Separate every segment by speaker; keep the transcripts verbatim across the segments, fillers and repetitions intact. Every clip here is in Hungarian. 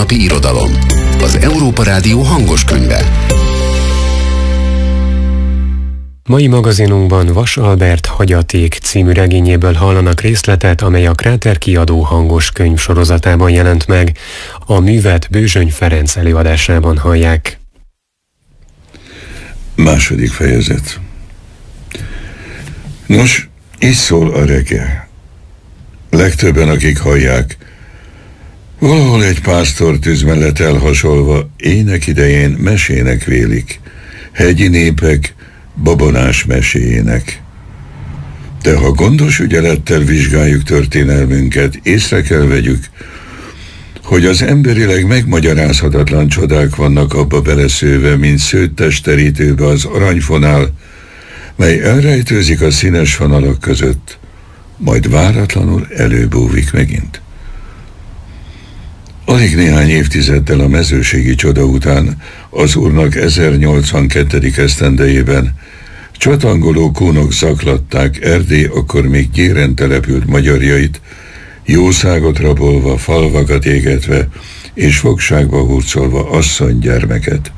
Speaker 1: Hétköznapi irodalom. Az Európa Rádió hangos könyve.
Speaker 2: Mai magazinunkban Vas Albert Hagyaték című regényéből hallanak részletet, amely a Kráter kiadó hangos könyv sorozatában jelent meg. A művet Bőzsöny Ferenc előadásában hallják.
Speaker 3: Második fejezet. Nos, így szól a reggel. Legtöbben, akik hallják, valahol egy pásztortűz mellett elhasolva, ének idején mesének vélik, hegyi népek babonás meséjének. De ha gondos ügyelettel vizsgáljuk történelmünket, észre kell vegyük, hogy az emberileg megmagyarázhatatlan csodák vannak abba beleszőve, mint szőttestterítőbe az aranyfonál, mely elrejtőzik a színes fonalak között, majd váratlanul előbúvik megint. Alig néhány évtizeddel a mezőségi csoda után az úrnak ezernyolcvankettedik esztendejében csatangoló kónok zaklatták Erdély akkor még gyéren települt magyarjait, jószágot rabolva, falvakat égetve és fogságba hurcolva asszonygyermeket.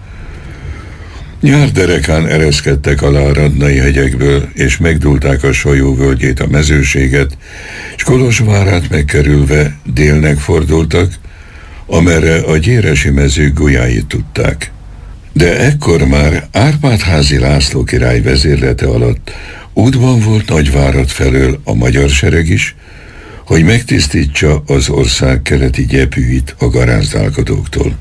Speaker 3: Nyár derekán ereszkedtek alá a radnai hegyekből, és megdúlták a Sajó völgyét, a mezőséget, s Kolozsvárát megkerülve délnek fordultak, amerre a gyéresi mezők gulyáit tudták. De ekkor már Árpád-házi László király vezérlete alatt útban volt Nagyvárad felől a magyar sereg is, hogy megtisztítsa az ország keleti gyepűit a garázdálkodóktól.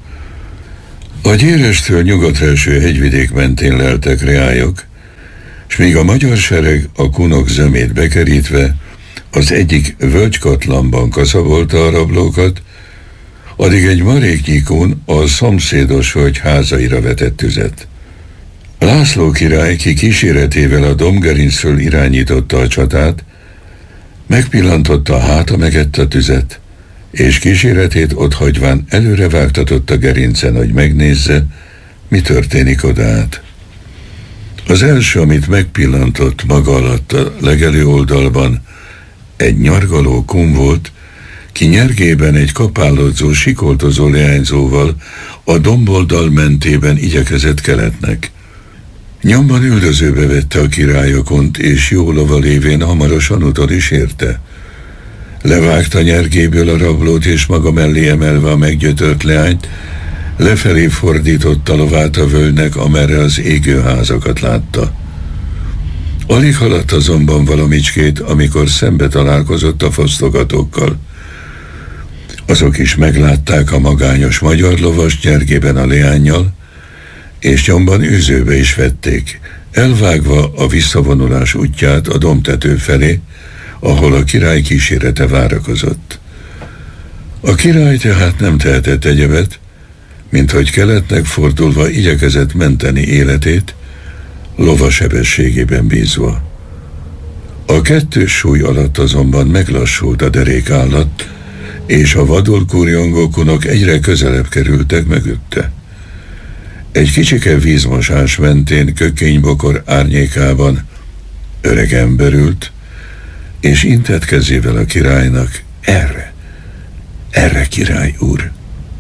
Speaker 3: A Gyérestől nyugatra eső hegyvidék mentén leltek reályok, s míg a magyar sereg a kunok zömét bekerítve az egyik völgykatlanban kaszabolta a rablókat, addig egy maréknyi kun a szomszédos völgy házaira vetett tüzet. László király, ki kíséretével a Domgerincről irányította a csatát, megpillantotta a háta megett a tüzet, és kíséretét otthagyván előre vágtatott a gerincen, hogy megnézze, mi történik odát. Az első, amit megpillantott maga alatt a legelő oldalban, egy nyargaló kun volt, ki nyergében egy kapálódzó, sikoltozó leányzóval a domboldal mentében igyekezett keletnek. Nyomban üldözőbe vette a király a kunt, és jó lova lévén hamarosan utol is érte. Levágta nyergéből a rablót, és maga mellé emelve a meggyötört leányt, lefelé fordította lovát a völgynek, amerre az égőházakat látta. Alig haladt azonban valamicskét, amikor szembe találkozott a fosztogatókkal. Azok is meglátták a magányos magyar lovas nyergében a leánnyal, és nyomban űzőbe is vették, elvágva a visszavonulás útját a domtető felé, ahol a király kísérete várakozott. A király tehát nem tehetett egyebet, mint hogy keletnek fordulva igyekezett menteni életét, lova sebességében bízva. A kettős súly alatt azonban meglassult a derékállat, és a vadul kurjongó kunok egyre közelebb kerültek mögötte. Egy kicsike vízmosás mentén kökénybokor árnyékában öreg ember ült, és intett kezével a királynak, erre, erre király úr.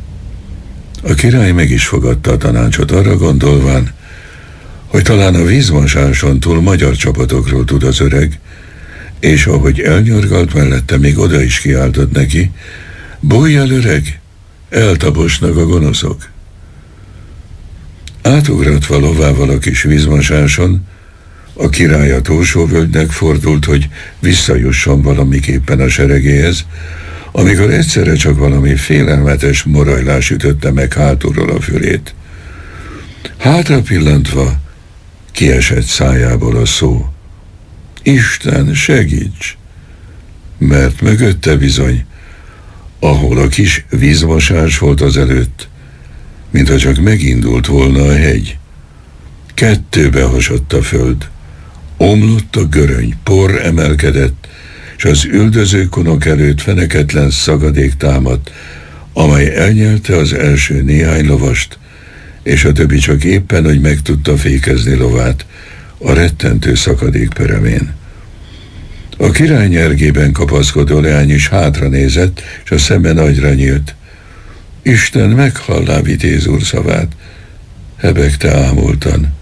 Speaker 3: A király meg is fogadta a tanácsot, arra gondolván, hogy talán a vízmosáson túl magyar csapatokról tud az öreg, és ahogy elnyargalt mellette, még oda is kiáltott neki, bújj el, öreg, eltaposnak a gonoszok. Átugratva lovával a kis vízmosáson, a király a Tósóvölgynek fordult, hogy visszajusson valamiképpen a seregéhez, amikor egyszerre csak valami félelmetes morajlás ütötte meg hátulról a fülét. Hátra pillantva kiesett szájából a szó: Isten, segíts! Mert mögötte bizony, ahol a kis vízmosás volt az előtt, mintha csak megindult volna a hegy. Kettőbe hasott a föld, omlott a göröny, por emelkedett, s az üldöző kunok előtt feneketlen szagadék támadt, amely elnyelte az első néhány lovast, és a többi csak éppen, hogy meg tudta fékezni lovát a rettentő szakadék peremén. A király nyergében kapaszkodó leány is hátra nézett, s a szeme nagyra nyílt. Isten meghallá Vitéz úr szavát, hebegte ámultan.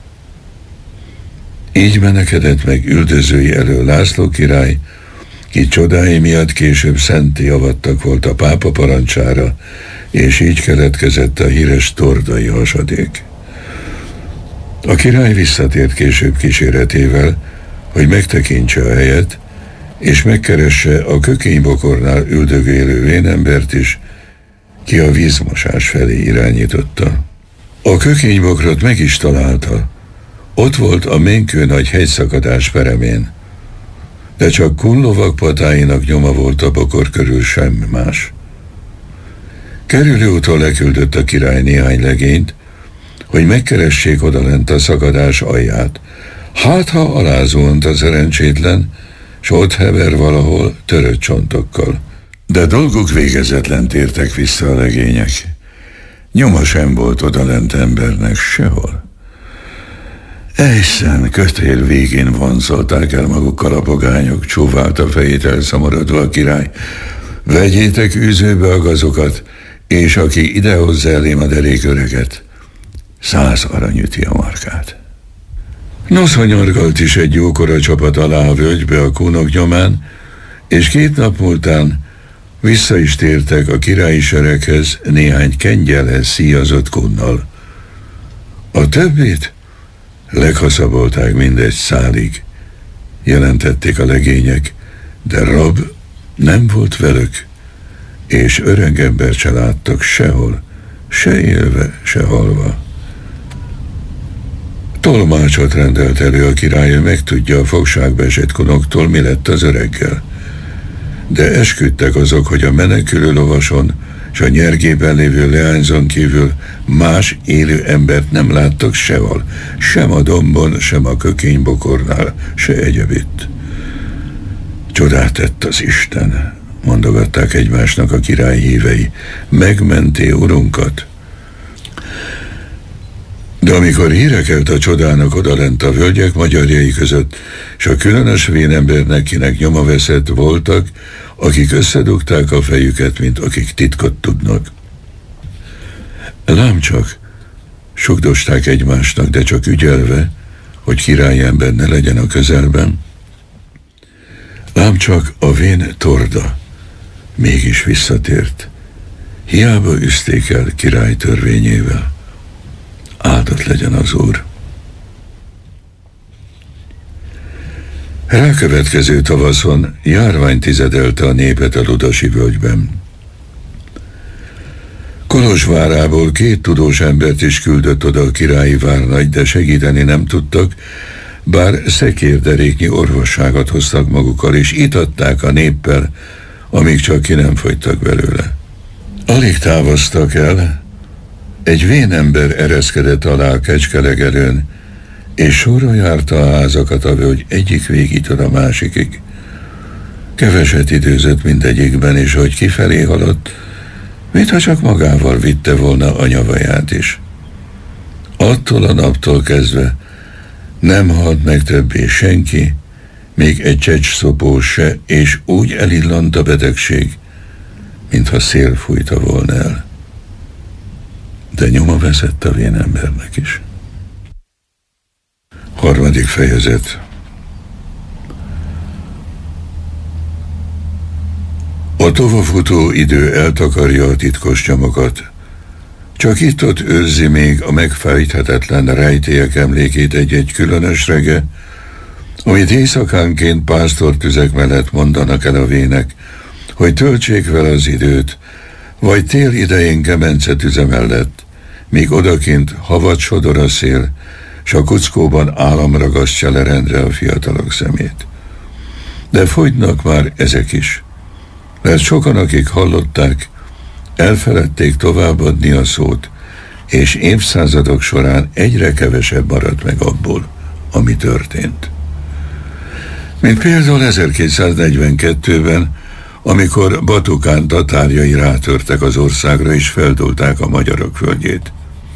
Speaker 3: Így menekedett meg üldözői elől László király, ki csodái miatt később szentté avattak volt a pápa parancsára, és így keletkezett a híres tordai hasadék. A király visszatért később kíséretével, hogy megtekintse a helyet, és megkeresse a Kökénybokornál üldögélő vénembert is, ki a vízmosás felé irányította. A Kökénybokrot meg is találta. Ott volt a Ménkő nagy hegyszakadás peremén, de csak kunlovak patáinak nyoma volt a bokor körül, semmi más. Kerülőúton leküldött a király néhány legényt, hogy megkeressék odalent a szakadás alját. Hát, ha alázónt a szerencsétlen, s ott hever valahol törött csontokkal. De dolguk végezetlen tértek vissza a legények. Nyoma sem volt odalent embernek sehol. Egyszen kötél végén vonzolták el magukkal a pogányok, csóválta fejét elszomorodva a király. Vegyétek űzőbe a gazokat, és aki idehozza elém a derék öreget, száz arany üti a markát. Noszonyargalt is egy jókora csapat alá a völgybe a kúnok nyomán, és két nap múltán vissza is tértek a királyi sereghez néhány kengyelhez szíjazott kunnal. A többét leghaszabolták mindegy szálig, jelentették a legények, de rab nem volt velük, és öreg ember se láttak sehol, se élve, se halva. Tolmácsot rendelt elő a király, hogy megtudja a fogságba esett kunoktól, mi lett az öreggel. De esküdtek azok, hogy a menekülő lovason és a nyergében lévő leányzon kívül más élő embert nem láttak sehol, sem a dombon, sem a Kökénybokornál, se egyebütt. Csodát tett az Isten, mondogatták egymásnak a király hívei, megmenté urunkat. De amikor híre kelt a csodának odalent a völgyek magyarjai között, s a különös vénembernek, kinek nyoma veszett, voltak, akik összedugták a fejüket, mint akik titkot tudnak. Lám csak, sugdosták egymásnak, de csak ügyelve, hogy királyi ember ne legyen a közelben. Lám csak a vén torda mégis visszatért. Hiába üzték el király törvényével. Áldott legyen az Úr. Rákövetkező tavaszon járvány tizedelte a népet a Ludasi völgyben. Kolozsvárából két tudós embert is küldött oda a királyi várnagy, de segíteni nem tudtak, bár szekérderéknyi orvosságot hoztak magukkal, és itatták a néppel, amíg csak ki nem fogytak belőle. Alig távoztak el, egy vénember ereszkedett alá a Kecskelegelőn, és sorra járta a házakat a völgy egyik végitől a másikig. Keveset időzött mindegyikben, és hogy kifelé haladt, mintha csak magával vitte volna anyavaját is. Attól a naptól kezdve nem halt meg többé senki, még egy csecsszopó se, és úgy elillant a betegség, mintha szél fújta volna el. De nyoma veszett a vénembernek is. Harmadik fejezet. A tovafutó idő eltakarja a titkos nyomokat. Csak itt-ott őrzi még a megfejthetetlen rejtélyek emlékét egy-egy különös rege, amit éjszakánként pásztortüzek mellett mondanak el a vének, hogy töltsék vele az időt, vagy tél idején kemencetüze mellett, míg odakint havat sodor a szél, s a kuckóban állam ragasztja le rendre a fiatalok szemét. De fogynak már ezek is, mert sokan, akik hallották, elfeledték továbbadni a szót, és évszázadok során egyre kevesebb maradt meg abból, ami történt. Mint például ezerkétszáznegyvenkettőben, amikor Batukán tatárjai rátörtek az országra és feldolták a magyarok földjét.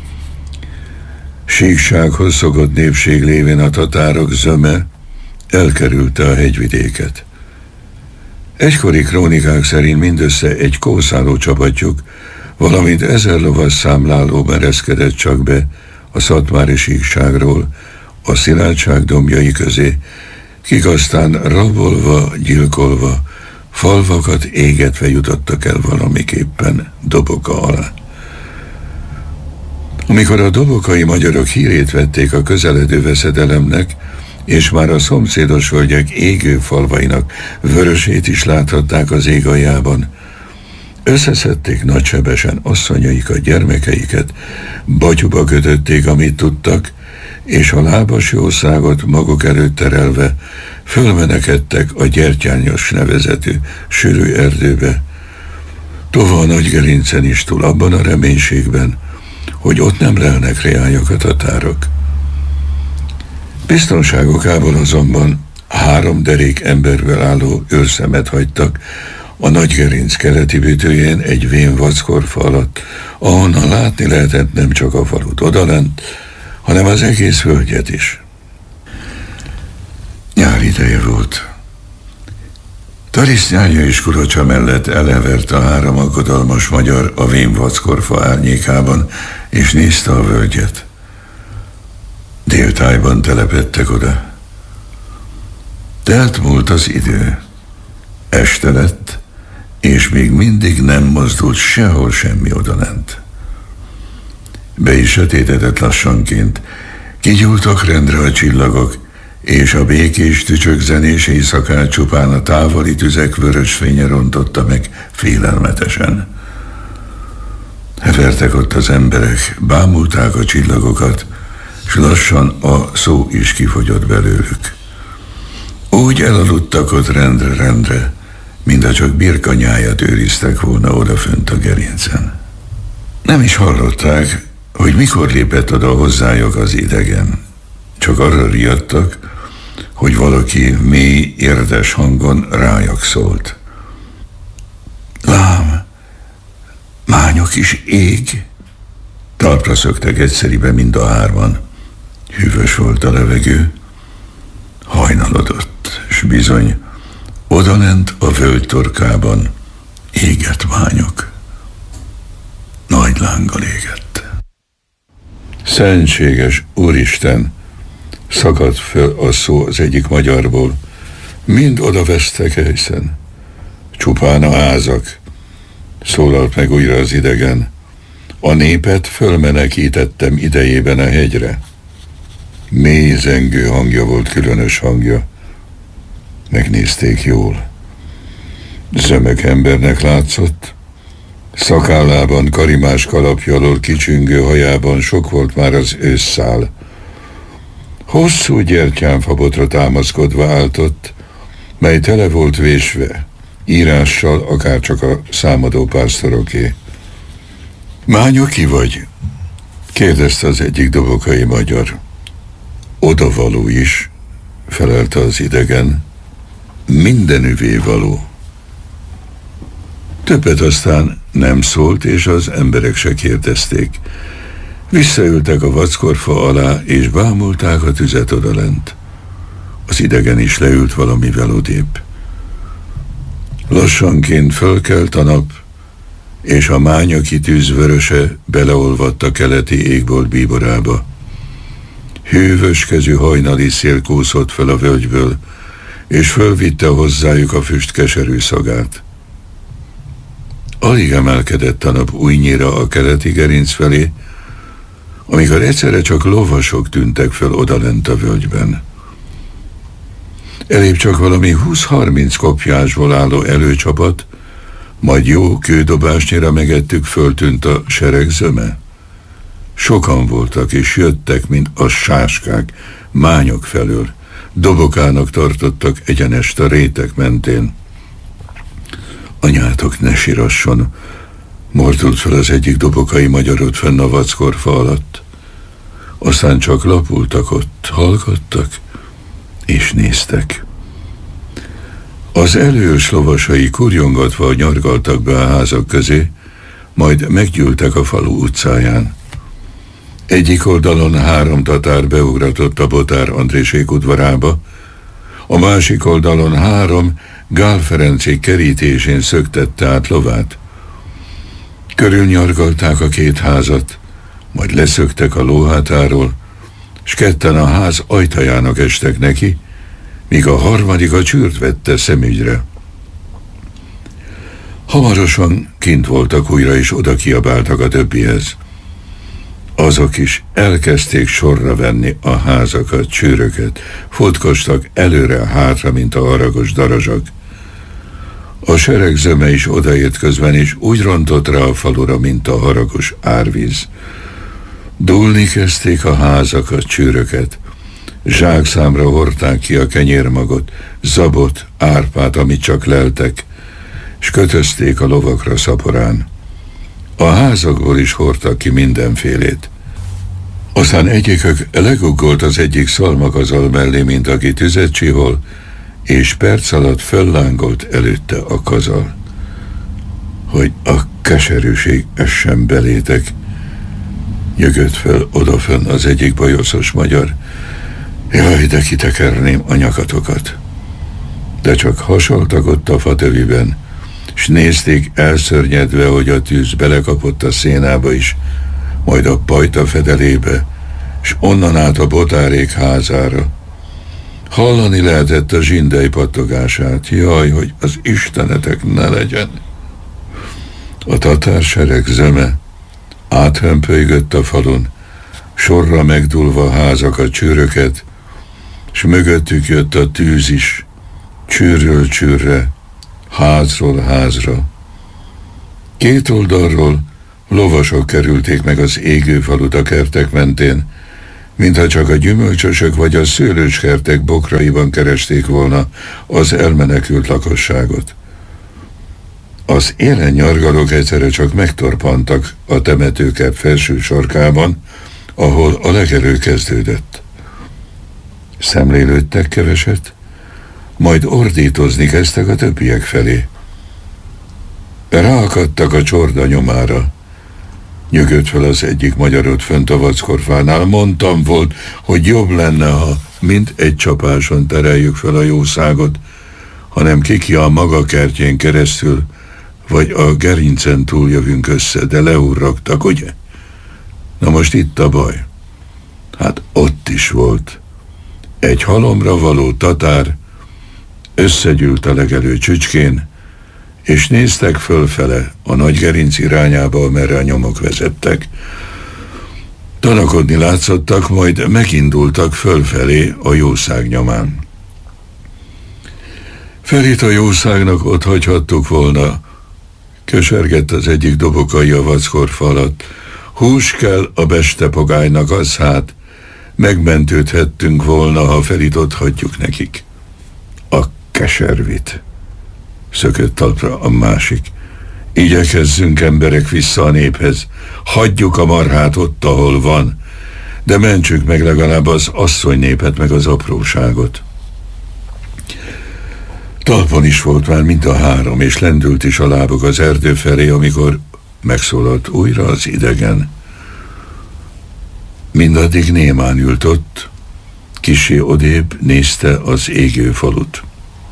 Speaker 3: Síksághoz szokott népség lévén a tatárok zöme elkerülte a hegyvidéket. Egykori krónikák szerint mindössze egy kószáló csapatjuk valamint ezer lovas számláló mereszkedett csak be a szatmári síkságról a Szilágyság dombjai közé, kik aztán rabolva, gyilkolva, falvakat égetve jutottak el valamiképpen Doboka alá. Amikor a dobokai magyarok hírét vették a közeledő veszedelemnek, és már a szomszédos völgyek égő falvainak vörösét is láthatták az ég aljában, összeszedték nagysebesen asszonyaikat, gyermekeiket, batyuba kötötték, amit tudtak, és a lábas jószágot maguk előtt terelve fölmenekedtek a Gyertyányos nevezetű sűrű erdőbe, tova a Nagygerincen is túl, abban a reménységben, hogy ott nem lelnek reányok a tatárok. Biztonságokából azonban három derék emberből álló őrszemet hagytak a Nagygerinc keleti bütőjén egy vén vackorfa alatt, ahonnan látni lehetett nem csak a falut odalent, hanem az egész völgyet is. Nyár ideje volt. Tarisznyája és Kurocsa mellett elevert a három aggodalmas magyar a vén vackorfa árnyékában, és nézte a völgyet. Déltájban telepedtek oda. Telt múlt az idő. Este lett, és még mindig nem mozdult sehol semmi odalent. Be is sötétedett lassanként, kigyúltak rendre a csillagok, és a békés tücsökzenés éjszakát csupán a távoli tüzek vörös fénye rontotta meg félelmetesen. Hevertek ott az emberek, bámulták a csillagokat, s lassan a szó is kifogyott belőlük. Úgy elaludtak ott rendre-rendre, mintha csak birkanyáját őriztek volna odafönt a gerincen. Nem is hallották, hogy mikor lépett oda hozzájuk az idegen. Csak arra riadtak, hogy valaki mély, érdes hangon rájuk szólt. Lám, mányok is ég. Talpra szöktek egyszeribe mind a hárman. Hűvös volt a levegő, hajnalodott, s bizony odalent a völgy torkában égett mányok. Nagy lánggal égett. Szentséges Úristen! Szakadt föl a szó az egyik magyarból. Mind odavesztek helyszen. Csupán a házak. Szólalt meg újra az idegen. A népet fölmenekítettem idejében a hegyre. Mély zengő hangja volt, különös hangja. Megnézték jól. Zömök embernek látszott. Szakállában, karimás kalapja alól kicsüngő hajában sok volt már az ősszál. Hosszú gyertyánfabotra támaszkodva álltott, mely tele volt vésve, írással, akárcsak a számadó pásztoroké. Mányok, ki vagy? Kérdezte az egyik dobokai magyar. Odavaló is, felelte az idegen. Mindenüvé való. Többet aztán nem szólt, és az emberek se kérdezték. Visszaültek a vackorfa alá, és bámulták a tüzet odalent. Az idegen is leült valamivel odébb. Lassanként fölkelt a nap, és a mányaki tűz vöröse beleolvadt a keleti égbolt bíborába. Hűvös kezű hajnali szél kúszott fel a völgyből, és fölvitte hozzájuk a füst keserű szagát. Alig emelkedett a nap újnyira a keleti gerinc felé, amikor egyszerre csak lovasok tűntek föl odalent a völgyben. Elébb csak valami húsz-harminc kopjásból álló előcsapat, majd jó kődobásnyira megettük föltűnt a sereg zöme. Sokan voltak, és jöttek, mint a sáskák, mányok felől. Dobokának tartottak egyenest a rétek mentén. Anyátok, ne sirasson, mordult fel az egyik dobokai magyar ott fenn a vackorfa alatt. Aztán csak lapultak ott, hallgattak, és néztek. Az elős lovasai kurjongatva nyargaltak be a házak közé, majd meggyűltek a falu utcáján. Egyik oldalon három tatár beugratott a Botár Andrésék udvarába, a másik oldalon három Gál Ferencék kerítésén szöktette át lovát. Körülnyargalták a két házat, majd leszöktek a lóhátáról, s ketten a ház ajtajának estek neki, míg a harmadik a csűrt vette szemügyre. Hamarosan kint voltak újra, és oda kiabáltak a többihez. Azok is elkezdték sorra venni a házakat, csőröket, futkostak előre-hátra, mint a haragos darazsak. A sereg zöme is odaért közben, és úgy rontott rá a falura, mint a haragos árvíz. Dúlni kezdték a házakat, csőröket. Zsákszámra hordták ki a kenyérmagot, zabot, árpát, amit csak leltek, s kötözték a lovakra szaporán. A házakból is hordtak ki mindenfélét. Aztán egyikük leguggolt az egyik szalmakazal mellé, mint aki tüzet csihol, és perc alatt föllángolt előtte a kazal. Hogy a keserűség essen belétek, nyögött fel odafönn az egyik bajoszos magyar. Jaj, de kitekerném a nyakatokat. De csak hasaltak ott a fatöviben, s nézték elszörnyedve, hogy a tűz belekapott a szénába is, majd a pajta fedelébe, s onnan át a botárék házára. Hallani lehetett a zsindely pattogását. Jaj, hogy az istenetek ne legyen. A tatársereg zöme áthömpölygött a falun, sorra megdulva házakat, csőröket, s mögöttük jött a tűz is, csőrről csőrre, házról házra. Két oldalról lovasok kerülték meg az égő falut a kertek mentén, mintha csak a gyümölcsösök vagy a szőlőskertek bokraiban keresték volna az elmenekült lakosságot. Az élen nyargalók egyszerre csak megtorpantak a temetőkert felső sarkában, ahol a legelő kezdődött. Szemlélődtek keveset, majd ordítozni kezdtek a többiek felé. Ráakadtak a csorda nyomára. Nyögött fel az egyik magyarod fönt a vackorfánál. Mondtam volt, hogy jobb lenne, ha mind egy csapáson tereljük fel a jószágot, hanem kiki a maga kertjén keresztül, vagy a gerincen túl jövünk össze, de leurrogtak, ugye? Na most itt a baj. Hát ott is volt. Egy halomra való tatár összegyűlt a legelő csücskén, és néztek fölfele a nagy gerinc irányába, amerre a nyomok vezettek. Tanakodni látszottak, majd megindultak fölfelé a jószág nyomán. Felét a jószágnak ott hagyhattuk volna, kösergett az egyik dobokai a vackorfa alatt. Hús kell a bestepogálynak, az hát, megmentődhettünk volna, ha Felit ott hagyjuk nekik. A keservit, szökött talpra a másik. Igyekezzünk, emberek, vissza a néphez. Hagyjuk a marhát ott, ahol van, de mentsük meg legalább az asszonynépet, meg az apróságot. Talpon is volt már mind a három, és lendült is a lábuk az erdő felé, amikor megszólalt újra az idegen. Mindaddig némán ült ott, kissé odébb nézte az égő falut.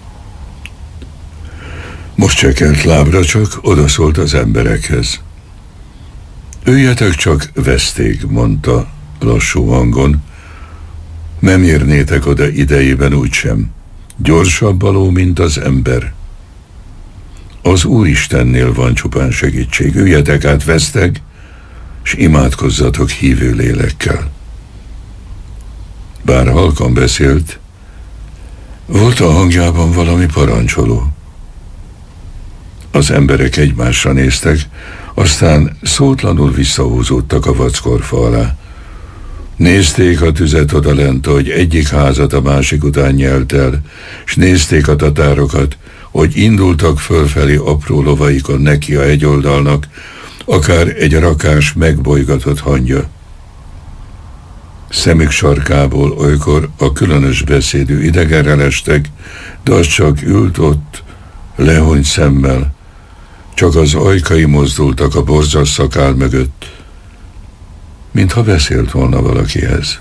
Speaker 3: Most csekelt lábra csak, odaszólt az emberekhez. Üljetek csak, veszték, mondta lassú hangon. Nem érnétek oda idejében úgysem. Gyorsabb a ló, mint az ember. Az Úristennél van csupán segítség. Üljetek át, vesztek, s imádkozzatok hívő lélekkel. Bár halkan beszélt, volt a hangjában valami parancsoló. Az emberek egymásra néztek, aztán szótlanul visszahúzódtak a vackorfa alá. Nézték a tüzet odalent, hogy egyik házat a másik után nyelt el, s nézték a tatárokat, hogy indultak fölfelé apró lovaikon neki a hegyoldalnak, akár egy rakás megbolygatott hangya. Szemük sarkából olykor a különös beszédű idegenre lestek, de az csak ült ott, lehony szemmel, csak az ajkai mozdultak a borzas szakál mögött, mintha beszélt volna valakihez.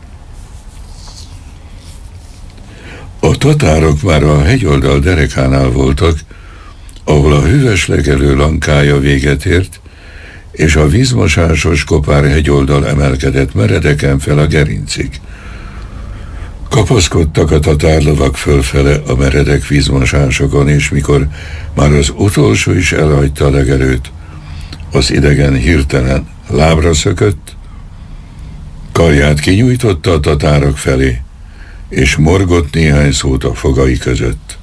Speaker 3: A tatárok már a hegyoldal derekánál voltak, ahol a hűvös legelő lankája véget ért, és a vízmosásos kopár hegyoldal emelkedett meredeken fel a gerincig. Kapaszkodtak a tatárlovak fölfele a meredek vízmosásokon, és mikor már az utolsó is elhagyta a legelőt, az idegen hirtelen lábra szökött, karját kinyújtotta a tatárok felé, és morgott néhány szót a fogai között.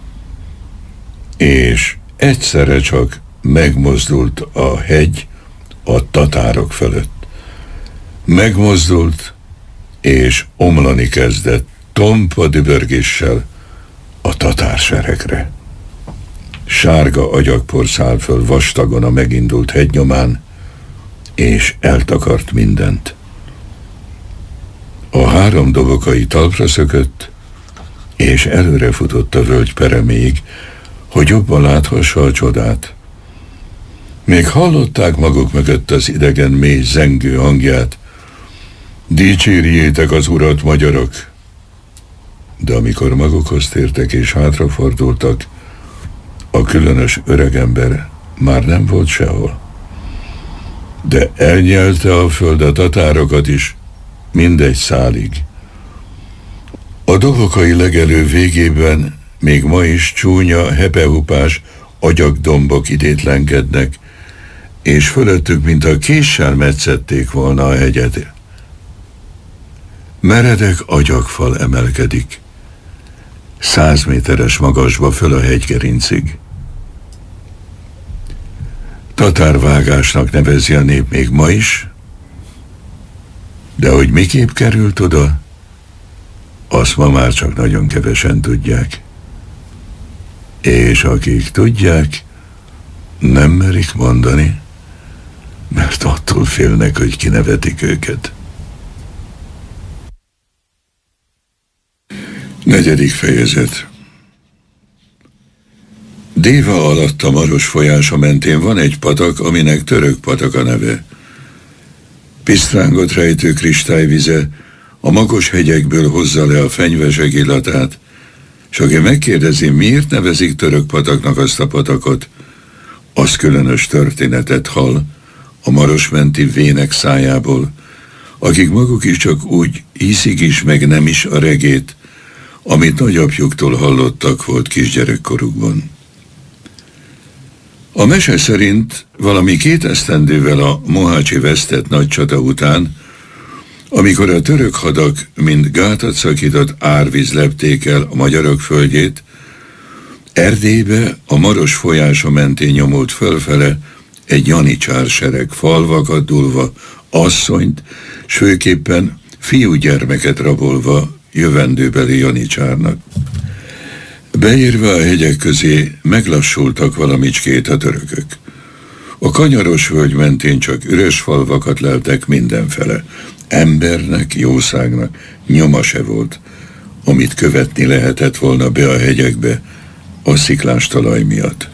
Speaker 3: És egyszerre csak megmozdult a hegy a tatárok fölött. Megmozdult, és omlani kezdett tompa dübörgéssel a tatárseregre. Sárga agyagpor szállt föl vastagon a megindult hegynyomán, és eltakart mindent. A három dobokai talpra szökött, és előre futott a völgy pereméig, hogy jobban láthassa a csodát. Még hallották maguk mögött az idegen mély zengő hangját: dicsérjétek az urat, magyarok! De amikor magukhoz tértek és hátrafordultak, a különös öregember már nem volt sehol. De elnyelte a föld a tatárokat is, mindegy szálig. A dobokai legelő végében még ma is csúnya, hepehupás agyagdombok idétlenkednek, és fölöttük, mint a késsel metszették volna a hegyet. Meredek agyagfal emelkedik, száz méteres magasba föl a hegygerincig. Tatárvágásnak nevezi a nép még ma is, de hogy miképp került oda, azt ma már csak nagyon kevesen tudják. És akik tudják, nem merik mondani, mert attól félnek, hogy kinevetik őket. Negyedik fejezet. Déva alatt a Maros folyása mentén van egy patak, aminek Török patak a neve. Pisztrángot rejtő kristályvize a magos hegyekből hozza le a fenyvesek illatát, és aki megkérdezi, miért nevezik Török pataknak azt a patakot, az különös történetet hall a marosmenti vének szájából, akik maguk is csak úgy hiszik is, meg nem is a regét, amit nagyapjuktól hallottak volt kisgyerekkorukban. A mese szerint valami két esztendővel a mohácsi vesztett nagy csata után, amikor a török hadak, mint gátat szakított árvíz lepték el a magyarok földjét, Erdélybe a Maros folyása mentén nyomult fölfele egy janicsár sereg, falvakat dúlva, asszonyt, s főképpen fiúgyermeket rabolva jövendőbeli janicsárnak. Beérve a hegyek közé meglassultak valamicskét a törökök. A kanyaros völgy mentén csak üres falvakat leltek mindenfele. Embernek, jószágnak nyoma se volt, amit követni lehetett volna be a hegyekbe a sziklás talaj miatt.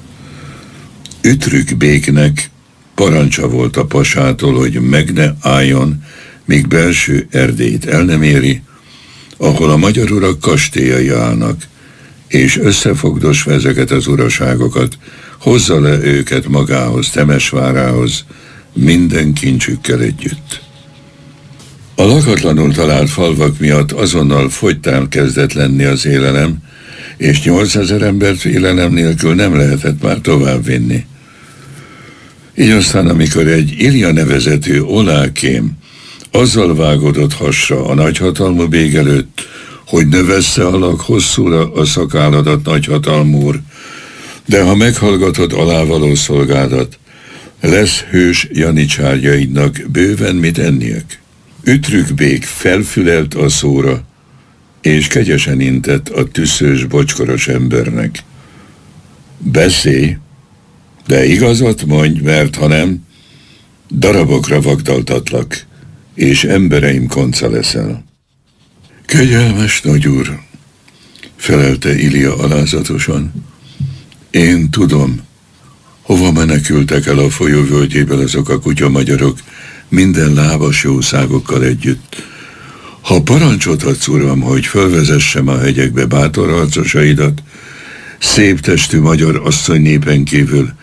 Speaker 3: Ütrük béknek parancsa volt a pasától, hogy meg ne álljon, míg belső Erdélyt el nem éri, ahol a magyar urak kastélyai állnak, és összefogdosva ezeket az uraságokat, hozza le őket magához, Temesvárához, minden kincsükkel együtt. A lakatlanul talált falvak miatt azonnal fogytán kezdett lenni az élelem, és nyolcezer embert élelem nélkül nem lehetett már tovább vinni. Így aztán, amikor egy Ilja nevezetű olákém azzal vágódott hasra a nagyhatalmú bég előtt, hogy növessze alak hosszúra a szakálladat, nagyhatalmú úr, de ha meghallgatod alávaló szolgádat, lesz hős janicsárjaidnak bőven mit enniek. Ütrük bég felfülelt a szóra, és kegyesen intett a tüsszős, bocskoros embernek. Beszélj, de igazat mondj, mert ha nem, darabokra vagdaltatlak, és embereim konca leszel. Kegyelmes nagyúr, felelte Ilja alázatosan, én tudom, hova menekültek el a folyó völgyéből azok a kutyamagyarok, minden lábas jószágokkal együtt. Ha parancsot adsz, uram, hogy fölvezessem a hegyekbe bátor harcosaidat, szép testű magyar asszony népen kívül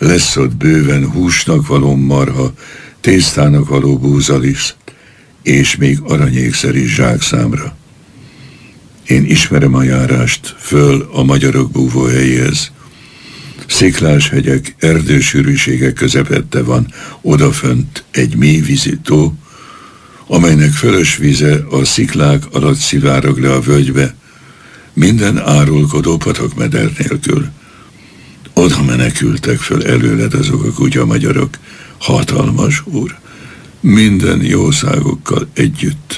Speaker 3: lesz ott bőven húsnak való marha, tésztának való búzalisz, és még aranyékszer is zsákszámra. Én ismerem a járást föl a magyarok búvóhelyéhez. Sziklás hegyek, erdősűrűségek közepette van odafönt egy mély vízi tó, amelynek fölös vize a sziklák alatt szivárog le a völgybe, minden árulkodó patakmeder nélkül. Oda menekültek föl előled azok a kutya magyarok, hatalmas úr, minden jószágokkal együtt.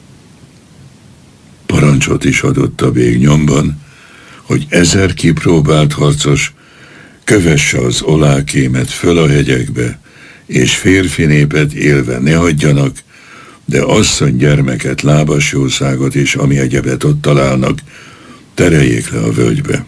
Speaker 3: Parancsot is adott a végnyomban, hogy ezer kipróbált harcos kövesse az olákémet föl a hegyekbe, és férfi népet élve ne hagyjanak, de asszony gyermeket, lábas jószágot és ami egyebet ott találnak, tereljék le a völgybe.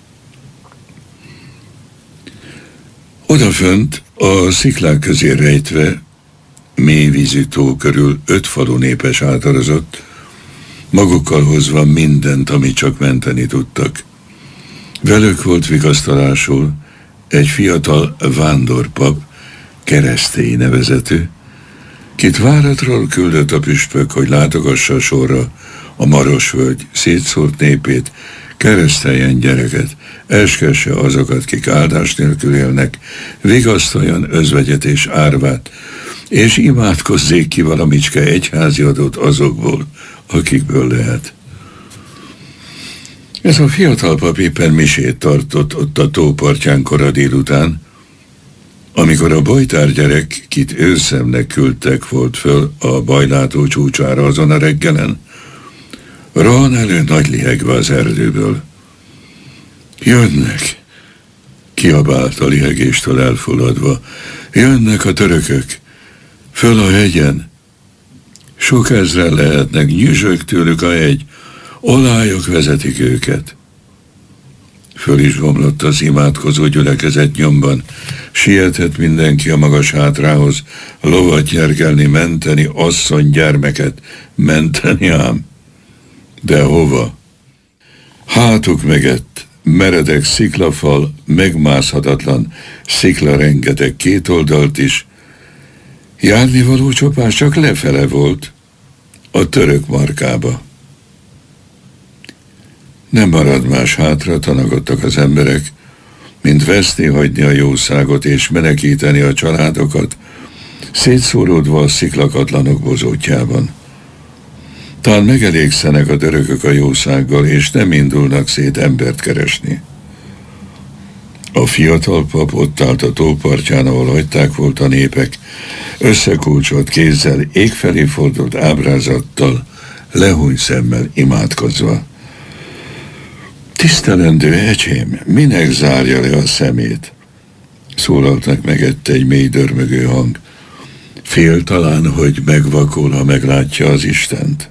Speaker 3: Odafönt a sziklák közé rejtve, mély vízű tó körül öt falu népes átarazott, magukkal hozva mindent, amit csak menteni tudtak. Velük volt vigasztalásul egy fiatal vándorpap, Keresztély nevezetű, kit váratról küldött a püspök, hogy látogassa sorra a Marosvölgy szétszórt népét, kereszteljen gyereket, eskesse azokat, kik áldás nélkül élnek, vigasztaljon özvegyet és árvát, és imádkozzék ki valamicske egyházi adót azokból, akikből lehet. Ez a fiatal pap éppen misét tartott ott a tópartján kora délután, amikor a bojtár gyerek, kit őrszemnek küldtek, volt föl a bajlátó csúcsára azon a reggelen, rohan elő nagy lihegve az erdőből. Jönnek, kiabált a lihegéstől elfulladva, jönnek a törökök, föl a hegyen. Sok ezren lehetnek, nyüzsög tőlük a hegy, olályok vezetik őket. Föl is bomlott az imádkozó gyülekezet nyomban, sietett mindenki a magas hátrához, lovat nyergelni, menteni, asszony gyermeket, menteni ám. De hova? Hátuk megett, meredek sziklafal, megmászhatatlan, szikla rengeteg két oldalt is. Járnivaló csapás csak lefele volt, a török markába. Nem marad más hátra, tanagodtak az emberek, mint veszni hagyni a jószágot és menekíteni a családokat, szétszóródva a sziklakatlanok bozótjában. Talán megelégszenek a törökök a jószággal, és nem indulnak szét embert keresni. A fiatal pap ott állt a tópartján, ahol hagyták volt a népek, összekulcsolt kézzel, égfelé fordult ábrázattal, lehúny szemmel imádkozva. Tisztelendő ecsém, minek zárja le a szemét? Szólaltak megette egy mély dörmögő hang. Fél talán, hogy megvakul, ha meglátja az Istent.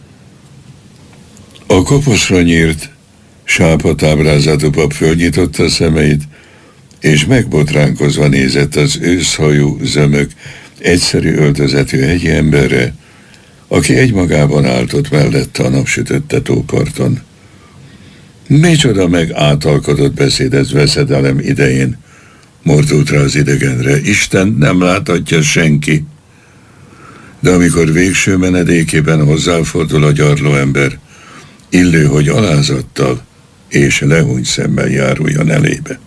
Speaker 3: A koposzra nyírt, sápat ábrázatú pap fölnyitotta a szemeit, és megbotránkozva nézett az őszhajú, zömök, egyszerű öltözetű hegyi emberre, aki egymagában állt ott mellette a napsütötte tóparton. Micsoda meg átalkodott beszédet veszedelem idején, mordult rá az idegenre, Istent nem láthatja senki. De amikor végső menedékében hozzáfordul a gyarló ember, illő, hogy alázattal és lehúny szemmel járuljon elébe.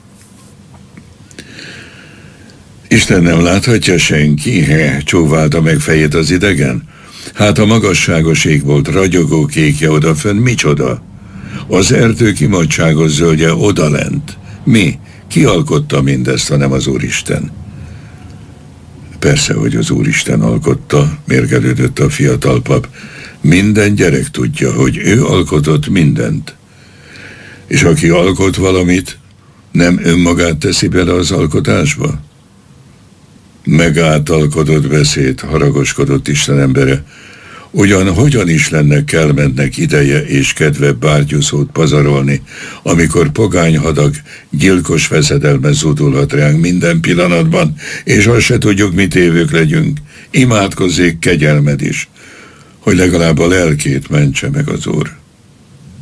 Speaker 3: Isten nem láthatja senki? He, csóválta meg fejét az idegen. Hát a magasságos égbolt ragyogó kékje odafönn micsoda? Az erdő kimadságos zöldje odalent. Mi? Ki alkotta mindezt, ha nem az Úristen? Persze, hogy az Úristen alkotta, mérgelődött a fiatal pap. Minden gyerek tudja, hogy ő alkotott mindent. És aki alkot valamit, nem önmagát teszi bele az alkotásba? Megátalkodott beszéd, haragoskodott Isten embere. Ugyan hogyan is lenne Kelmentnek ideje és kedve bárgyúszót pazarolni, amikor pogány hadag, gyilkos veszedelme zúdulhat ránk minden pillanatban, és azt se tudjuk, mit évők legyünk. Imádkozzék kegyelmed is, hogy legalább a lelkét mentse meg az Úr.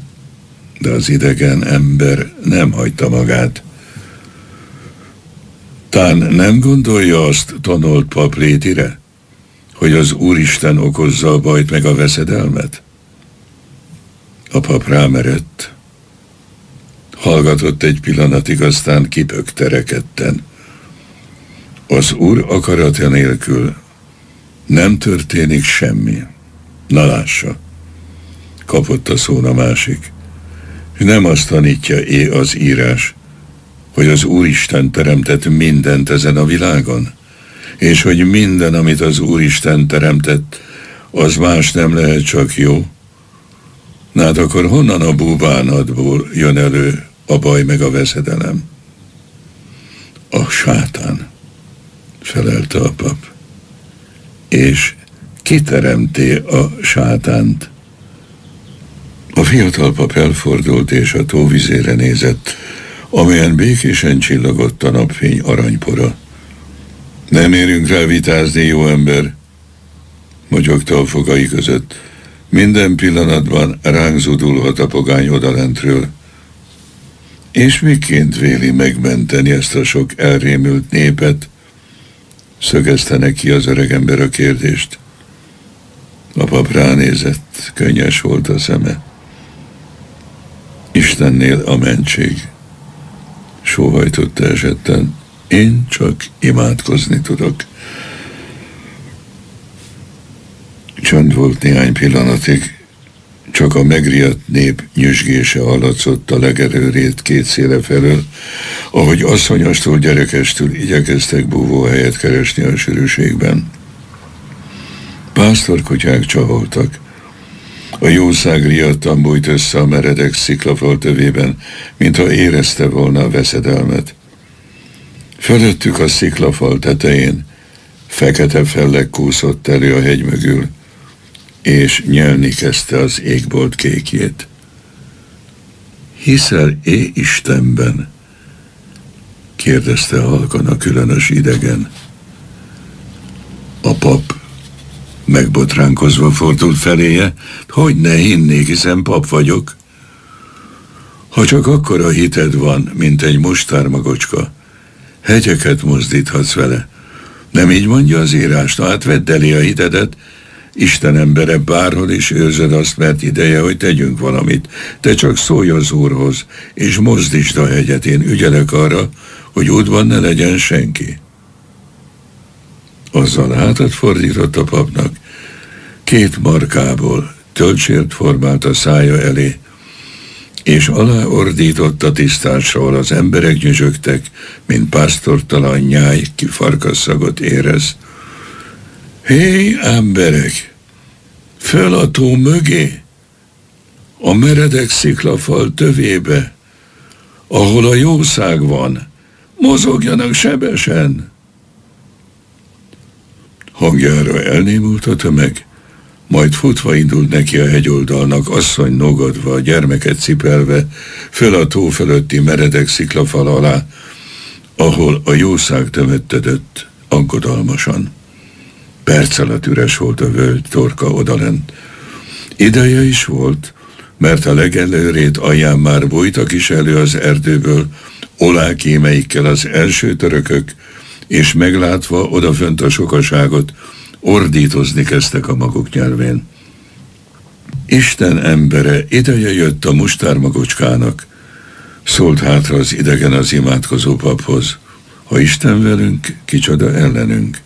Speaker 3: De az idegen ember nem hagyta magát. Tán nem gondolja azt, tanolt pap Létire, hogy az Úristen okozza a bajt meg a veszedelmet? A pap rámerett. Hallgatott egy pillanatig, aztán kipökte rekedten. Az Úr akarata nélkül nem történik semmi. Na lássa, kapott a szón a másik. Nem azt tanítja é az írás, hogy az Úristen teremtett mindent ezen a világon, és hogy minden, amit az Úristen teremtett, az más nem lehet csak jó. Na hát akkor honnan a búbánatból jön elő a baj meg a veszedelem? A sátán, felelte a pap. És ki teremté a sátánt? A fiatal pap elfordult és a tóvizére nézett, amelyen békésen csillogott a napfény aranypora. Nem érünk rá vitázni, jó ember, motyogta a fogai között. Minden pillanatban ránk zudulhat a pogány odalentről. És miként véli megmenteni ezt a sok elrémült népet? Szögezte neki az öregember a kérdést. A pap ránézett, könnyes volt a szeme. Istennél a mentség, sóhajtotta esetten. Én csak imádkozni tudok. Csönd volt néhány pillanatig, csak a megriadt nép nyüzsgése hallatszott a legelőrét két széle felől, ahogy asszonyostól gyerekestől igyekeztek búvóhelyet keresni a sűrűségben. Pásztorkutyák csaholtak. A jószág riadtan bújt össze a meredek sziklafal tövében, mintha érezte volna a veszedelmet. Fölöttük a sziklafal tetején fekete fellek kúszott elő a hegy mögül, és nyelni kezdte az égbolt kékjét. Hiszel é Istenben? Kérdezte halkan a különös idegen. A pap megbotránkozva fordult feléje, hogy ne hinnék, hiszen pap vagyok. Ha csak akkora hited van, mint egy mustármagocska, hegyeket mozdíthatsz vele. Nem így mondja az írás? Na hát vedd elé a hitedet, Isten embere, bárhol is őrzed azt, mert ideje, hogy tegyünk valamit. Te csak szólj az Úrhoz, és mozdítsd a hegyet, én ügyelek arra, hogy útban ne legyen senki. Azzal hátat fordított a papnak, két markából töltsért formált a szája elé, és aláordított a tisztásról, az emberek nyüzsögtek, mint pásztortalan nyáj, ki farkasszagot érez. Hé, emberek! Föl a tó mögé, a meredek sziklafal tövébe, ahol a jószág van, mozogjanak sebesen! Hangjára elnémult a tömeg, majd futva indult neki a hegyoldalnak, asszony nogadva, a gyermeket cipelve, föl a tó fölötti meredek sziklafal alá, ahol a jószág tömöttedött aggodalmasan. Perc alatt üres volt a völgy torka odalent. Ideje is volt, mert a legelőrét alján már bújtak is elő az erdőből, olákémeikkel az első törökök, és meglátva odafönt a sokaságot, ordítozni kezdtek a maguk nyelvén. Isten embere, ideje jött a mustármagocskának, szólt hátra az idegen az imádkozó paphoz. Ha Isten velünk, kicsoda ellenünk.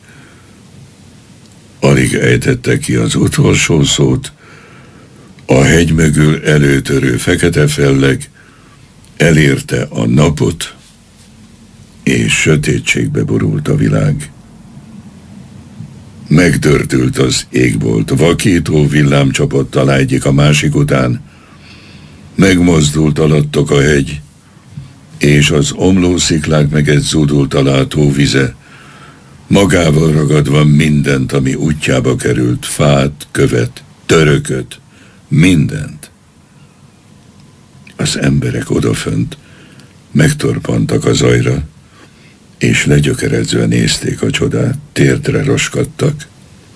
Speaker 3: Alig ejtette ki az utolsó szót, a hegy mögül előtörő fekete felleg elérte a napot, és sötétségbe borult a világ. Megdördült az égbolt, vakító villám csapott alá egyik a másik után, megmozdult alattok a hegy, és az omló sziklák meget zúdult alá a tó vize, magával ragadva mindent, ami útjába került, fát, követ, törököt, mindent. Az emberek odafönt megtorpantak a zajra, és legyökerezve nézték a csodát, térdre roskadtak.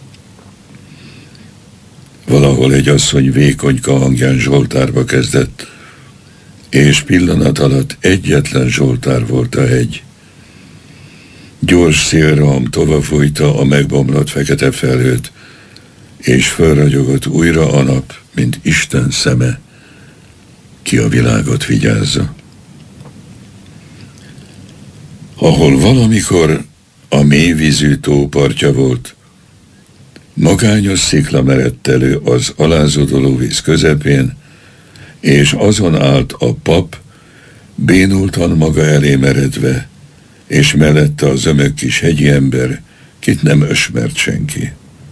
Speaker 3: Valahol egy asszony vékonyka hangján zsoltárba kezdett, és pillanat alatt egyetlen zsoltár volt a hegy. Gyors szélroham tovabbfújta a megbomlott fekete felhőt, és felragyogott újra a nap, mint Isten szeme, ki a világot vigyázza. Ahol valamikor a mélyvízű tó partja volt, magányos szikla merett elő az alázódoló víz közepén, és azon állt a pap, bénultan maga elé meredve, és mellette a zömök kis hegyi ember, kit nem ösmert senki.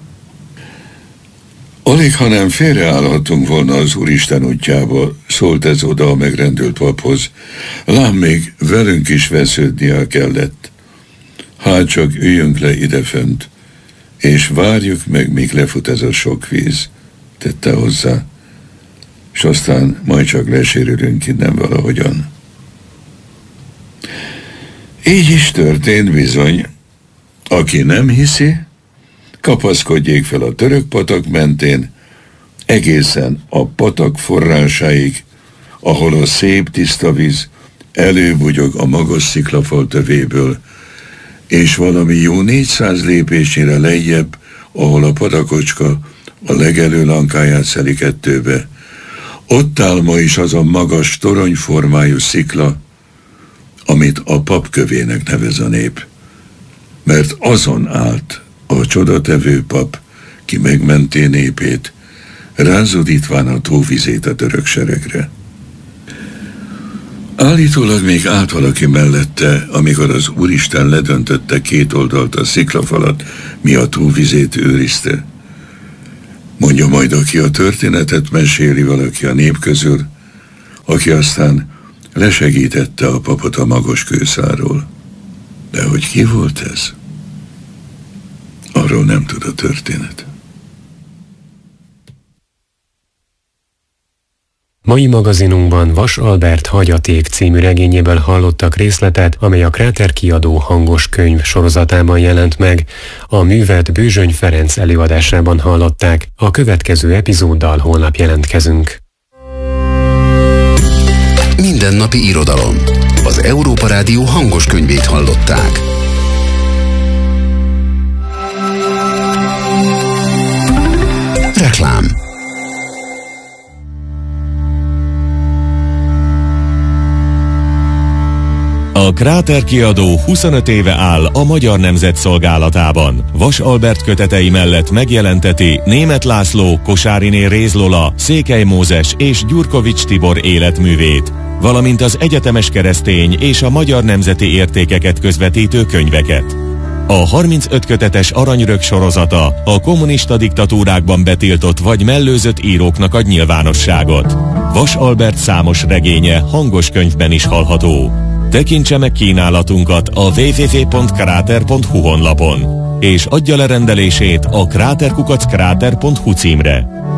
Speaker 3: Alig, hanem félreállhatunk volna az Úristen útjába, szólt ez oda a megrendült paphoz, lám még velünk is vesződnia kellett. Hát csak üljünk le idefönt, és várjuk meg, míg lefut ez a sok víz, tette hozzá, s aztán majd csak lesérülünk innen valahogyan. Így is történt bizony. Aki nem hiszi, kapaszkodjék fel a török patak mentén, egészen a patak forrásáig, ahol a szép tiszta víz előbugyog a magas sziklafal tövéből, és valami jó négyszáz lépésnyire lejjebb, ahol a patakocska a legelő lankáját szeli kettőbe, ott áll ma is az a magas toronyformájú szikla, amit a papkövének nevez a nép, mert azon állt a csodatevő pap, ki megmenté népét, rázudítván a tóvizét a török seregre. Állítólag még állt valaki mellette, amikor az Úristen ledöntötte két oldalt a sziklafalat, mi a tóvizét őrizte. Mondja majd, aki a történetet meséli, valaki a nép közül, aki aztán lesegítette a papot a magas kőszáról. De hogy ki volt ez? Arról nem tud a történet.
Speaker 2: Mai magazinunkban Vas Albert Hagyaték című regényéből hallottak részletet, amely a Kráter kiadó hangos könyv sorozatában jelent meg. A művet Bőzsöny Ferenc előadásában hallották. A következő epizóddal holnap jelentkezünk.
Speaker 1: Mindennapi irodalom. Az Európa Rádió hangos könyvét hallották. Reklám.
Speaker 4: A Kráter kiadó huszonöt éve áll a Magyar Nemzet szolgálatában. Vas Albert kötetei mellett megjelenteti Németh László, Kosáriné Réz Lola, Székely Mózes és Gyurkovics Tibor életművét, valamint az egyetemes keresztény és a magyar nemzeti értékeket közvetítő könyveket. A harmincöt kötetes Aranyrög sorozata a kommunista diktatúrákban betiltott vagy mellőzött íróknak ad nyilvánosságot. Vas Albert számos regénye hangos könyvben is hallható. Tekintse meg kínálatunkat a double-u double-u double-u pont kráter pont hu honlapon, és adja le rendelését a kráterkukac kráter pont hu címre.